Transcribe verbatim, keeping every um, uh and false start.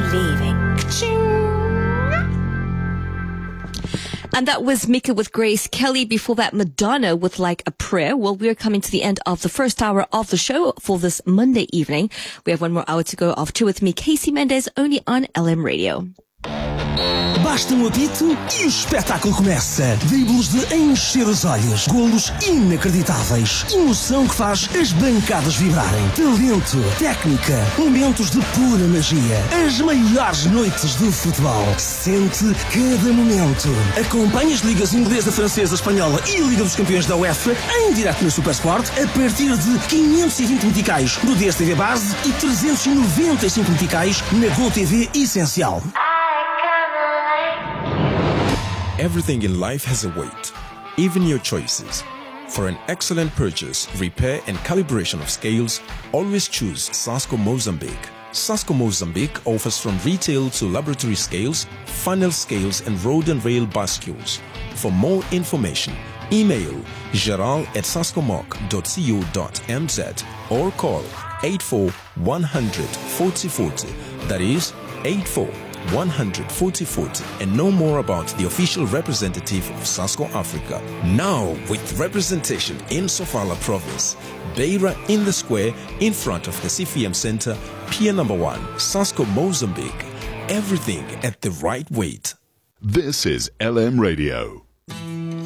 Believing. And that was Mika with Grace Kelly. Before that, Madonna with Like a Prayer. Well, we're coming to the end of the first hour of the show for this Monday evening. We have one more hour to go. Off to with me, Casey Mendes, only on L M Radio. Basta um apito e o espetáculo começa. Dribles de encher os olhos, golos inacreditáveis, emoção que faz as bancadas vibrarem, talento, técnica, momentos de pura magia, as maiores noites do futebol. Sente cada momento. Acompanhe as ligas inglesa, francesa, espanhola e Liga dos Campeões da UEFA em direto no Supersport a partir de quinhentos e vinte meticais no D S T V Base e trezentos e noventa e cinco meticais na Gol T V Essencial. Everything in life has a weight, even your choices. For an excellent purchase, repair and calibration of scales, always choose Sasco Mozambique. Sasco Mozambique offers from retail to laboratory scales, funnel scales and road and rail bascules. For more information, email geral at sascomoc dot co dot m z or call eight four one hundred forty forty. That is eight four one hundred forty forty and know more about the official representative of Sasco Africa. Now with representation in Sofala province, Beira in the square in front of the C F M Center, Pier number one, Sasco Mozambique. Everything at the right weight. This is L M Radio.